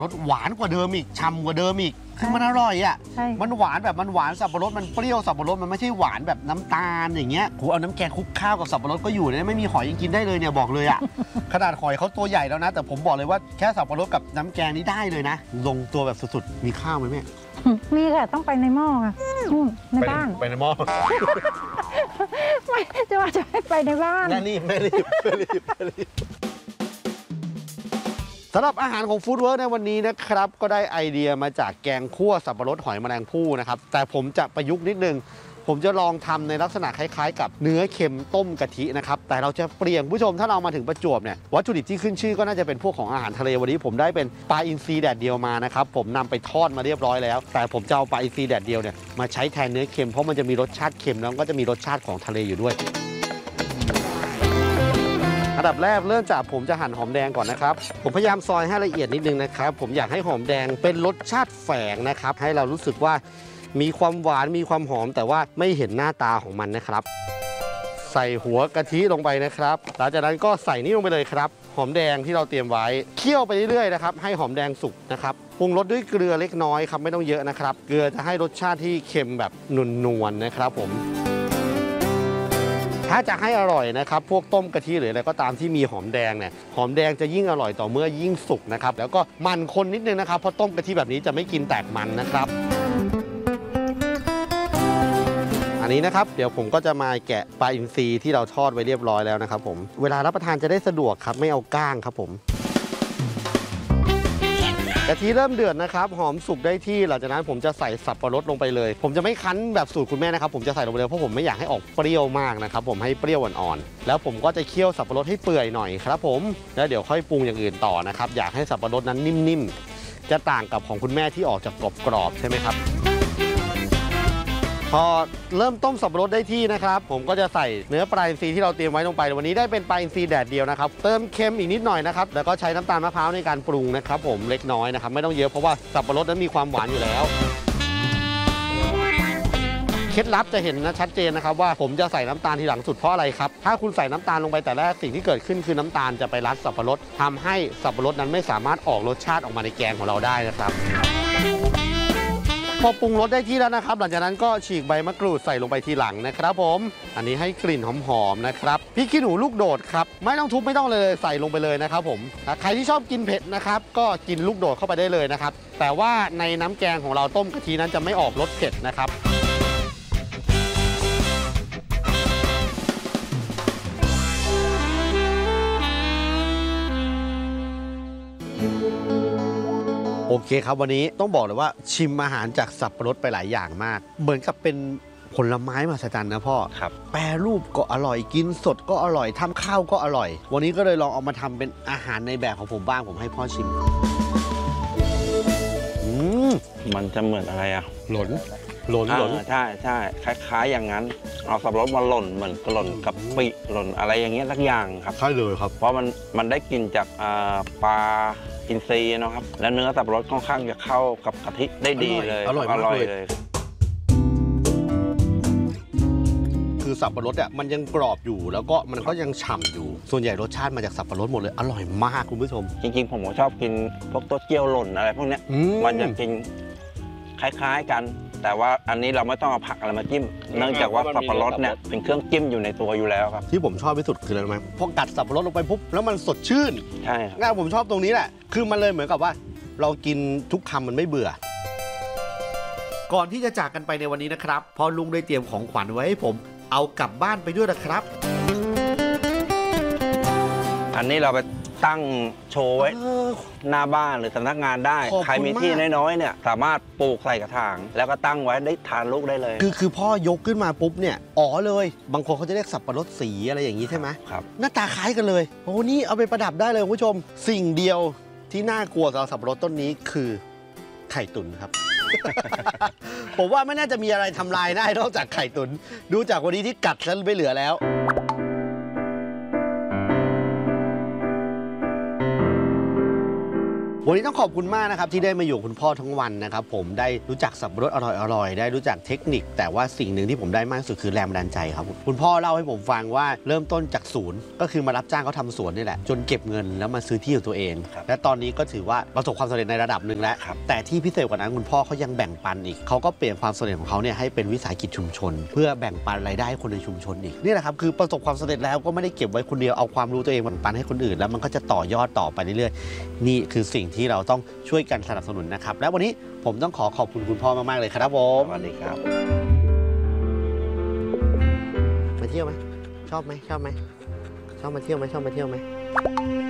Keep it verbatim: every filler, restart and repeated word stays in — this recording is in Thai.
รสหวานกว่าเดิมอีกฉ่ำกว่าเดิมอีกคือมันอร่อยอ่ะมันหวานแบบมันหวานสับปะรดมันเปรี้ยวสับปะรดมันไม่ใช่หวานแบบน้ำตาลอย่างเงี้ยกูเอาน้ำแกงคลุกข้าวกับสับปะรดก็อยู่เนี่ยไม่มีหอยยังกินได้เลยเนี่ยบอกเลยอ่ะ ขนาดหอยเขาตัวใหญ่แล้วนะแต่ผมบอกเลยว่าแค่สับปะรดกับน้ำแกงนี้ได้เลยนะลงตัวแบบสุดๆมีข้าวไหมแม่มีค่ะต้องไปในหม้อค่ะในบ้านไปในหม้อไม่จะว่าจะให้ไปในบ้านแม่รีบแม่รีบแม่รีบแม่รีบสำหรับอาหารของฟู้ดเวิร์กในวันนี้นะครับก็ได้ไอเดียมาจากแกงคั่วสับปะรดหอยแมลงภู่นะครับแต่ผมจะประยุกต์นิดนึงผมจะลองทำในลักษณะคล้ายๆกับเนื้อเค็มต้มกะทินะครับแต่เราจะเปลี่ยนผู้ชมถ้าเรามาถึงประจวบเนี่ยวัตถุดิบที่ขึ้นชื่อก็น่าจะเป็นพวกของอาหารทะเลวันนี้ผมได้เป็นปลาอินทรีแดดเดียวมานะครับผมนำไปทอดมาเรียบร้อยแล้วแต่ผมจะเอาปลาอินทรีแดดเดียวเนี่ยมาใช้แทนเนื้อเค็มเพราะมันจะมีรสชาติเค็มแล้วก็จะมีรสชาติของทะเลอยู่ด้วยอันดับแรกเริ่มจากผมจะหั่นหอมแดงก่อนนะครับผมพยายามซอยให้ละเอียดนิดนึงนะครับผมอยากให้หอมแดงเป็นรสชาติแฝงนะครับให้เรารู้สึกว่ามีความหวานมีความหอมแต่ว่าไม่เห็นหน้าตาของมันนะครับใส่หัวกะทิลงไปนะครับหลังจากนั้นก็ใส่นี่ลงไปเลยครับหอมแดงที่เราเตรียมไว้เคี่ยวไปเรื่อยๆนะครับให้หอมแดงสุกนะครับปรุงรสด้วยเกลือเล็กน้อยครับไม่ต้องเยอะนะครับเกลือจะให้รสชาติที่เค็มแบบนวลๆนะครับผมถ้าจะให้อร่อยนะครับพวกต้มกะทิหรืออะไรก็ตามที่มีหอมแดงเนี่ยหอมแดงจะยิ่งอร่อยต่อเมื่อยิ่งสุกนะครับแล้วก็มันคนนิดนึงนะครับเพราะต้มกะทิแบบนี้จะไม่กินแตกมันนะครับอันนี้นะครับเดี๋ยวผมก็จะมาแกะปลาอินทรีที่เราทอดไว้เรียบร้อยแล้วนะครับผมเวลารับประทานจะได้สะดวกครับไม่เอาก้างครับผมกะทิเริ่มเดือดนะครับหอมสุกได้ที่หลังจากนั้นผมจะใส่สับปะรดลงไปเลยผมจะไม่คั้นแบบสูตรคุณแม่นะครับผมจะใส่ลงไปเลยเพราะผมไม่อยากให้ออกเปรี้ยวมากนะครับผมให้เปรี้ยวอ่อนๆแล้วผมก็จะเคี่ยวสับปะรดให้เปื่อยหน่อยครับผมแล้วเดี๋ยวค่อยปรุงอย่างอื่นต่อนะครับอยากให้สับปะรดนั้นนิ่มๆจะต่างกับของคุณแม่ที่ออกจากกรอบๆใช่ไหมครับพอเริ่มต้มสับปะรดได้ที่นะครับผมก็จะใส่เนื้อปลาอินทรีที่เราเตรียมไว้ลงไปวันนี้ได้เป็นปลาอินทรีแดดเดียวนะครับเติมเค็มอีกนิดหน่อยนะครับแล้วก็ใช้น้ำตาลมะพร้าวในการปรุงนะครับผมเล็กน้อยนะครับไม่ต้องเยอะเพราะว่าสับปะรดนั้นมีความหวานอยู่แล้วเคล็ดลับจะเห็นนะชัดเจนนะครับว่าผมจะใส่น้ำตาลทีหลังสุดเพราะอะไรครับถ้าคุณใส่น้ำตาลลงไปแต่แรกสิ่งที่เกิดขึ้นคือน้ำตาลจะไปรัดสับปะรดทำให้สับปะรดนั้นไม่สามารถออกรสชาติออกมาในแกงของเราได้นะครับพอปรุงรสได้ที่แล้วนะครับหลังจากนั้นก็ฉีกใบมะกรูดใส่ลงไปทีหลังนะครับผมอันนี้ให้กลิ่นหอมๆนะครับพริกขี้หนูลูกโดดครับไม่ต้องทุบไม่ต้องเลยใส่ลงไปเลยนะครับผมใครที่ชอบกินเผ็ดนะครับก็กินลูกโดดเข้าไปได้เลยนะครับแต่ว่าในน้ำแกงของเราต้มกะทินั้นจะไม่ออกรสเผ็ดนะครับโอเคครับวันนี้ต้องบอกเลยว่าชิมอาหารจากสับปะรดไปหลายอย่างมากเหมือนกับเป็นผลไม้มหัศจรรย์นะพ่อครับแปรรูปก็อร่อยกินสดก็อร่อยทำข้าวก็อร่อยวันนี้ก็เลยลองเอามาทำเป็นอาหารในแบบของผมบ้างผมให้พ่อชิมอืมมันจะเหมือนอะไรอ่ะหล่นหล่นหล่นใช่ใช่คล้ายๆอย่างนั้นเอาสับปะรดมาหล่นเหมือนหล่นกับปิหล่นอะไรอย่างเงี้ยสักอย่างครับใช่เลยครับเพราะมันมันได้กลิ่นจากปลาอินทรีนะครับแล้วเนื้อสับปะรดค่อนข้างจะเข้ากับกะทิได้ดีเลยอร่อยมากเลยคือสับปะรดอ่ะมันยังกรอบอยู่แล้วก็มันก็ยังฉ่ำอยู่ส่วนใหญ่รสชาติมาจากสับปะรดหมดเลยอร่อยมากคุณผู้ชมจริงๆผมก็ชอบกินพวกตัวเกี๊ยวหล่นอะไรพวกนี้มันจะกินคล้ายๆกันแต่ว่าอันนี้เราไม่ต้องเอาผักอะไรมาจิ้มเนื่องจากว่าสับปะรดเนี่ยเป็นเครื่องจิ้มอยู่ในตัวอยู่แล้วครับที่ผมชอบที่สุดคืออะไรรู้ไหมพอกัดสับปะรดลงไปปุ๊บแล้วมันสดชื่นใช่ครับง่ายผมชอบตรงนี้แหละคือมันเลยเหมือนกับว่าเรากินทุกคำมันไม่เบื่อก่อนที่จะจากกันไปในวันนี้นะครับพอลุงได้เตรียมของขวัญไว้ให้ผมเอากลับบ้านไปด้วยนะครับอันนี้เราไปตั้งโชว์ไว้หน้าบ้านหรือสำนักงานได้ใครมีที่น้อยๆเนี่ยสามารถปลูกใส่กระถางแล้วก็ตั้งไว้ได้ทานลูกได้เลยคือคือพ่อยกขึ้นมาปุ๊บเนี่ยอ๋อเลยบางคนเขาจะเรียกสับปะรดสีอะไรอย่างนี้ใช่ไหมครับหน้าตาคล้ายกันเลยโอ้นี่เอาไปประดับได้เลยคุณผู้ชมสิ่งเดียวที่น่ากลัวสำหรับสับปะรดต้นนี้คือไข่ตุ๋นครับ ผมว่าไม่น่าจะมีอะไรทำลายได้นอกจากไข่ตุ๋นดูจากวันนี้ที่กัดแล้วไม่เหลือแล้ววันนี้ต้องขอบคุณมากนะครับที่ได้มาอยู่กับคุณพ่อทั้งวันนะครับผมได้รู้จักสับปะรดอร่อยๆได้รู้จักเทคนิคแต่ว่าสิ่งหนึ่งที่ผมได้มากที่สุดคือแรงบันดาลใจครับคุณพ่อเล่าให้ผมฟังว่าเริ่มต้นจากศูนย์ก็คือมารับจ้างเขาทำสวนนี่แหละจนเก็บเงินแล้วมาซื้อที่ของตัวเอง และตอนนี้ก็ถือว่าประสบความสำเร็จในระดับหนึ่งแล้วแต่ที่พิเศษกว่านั้นคุณพ่อเขายังแบ่งปันอีกเขาก็เปลี่ยนความสำเร็จของเขาเนี่ยให้เป็นวิสาหกิจชุมชน เพื่อแบ่งปันรายได้ให้คนในชุมชนอีกนี่แหละครับคือประสบความสำเร็จแล้วก็ไม่ได้เก็บไว้คนเดียวเอาความรู้ตัวเองแบ่งปันให้คนอื่นแล้วมันก็จะต่อยอดต่อไปเรื่อยๆนี่คือสิ่งที่เราต้องช่วยกันสนับสนุนนะครับและวันนี้ผมต้องขอขอบคุณคุณพ่อมากๆเลยครับผมสวัสดีครับมาเที่ยวไหมชอบไหมชอบไหมชอบมาเที่ยวไหมชอบมาเที่ยวไหม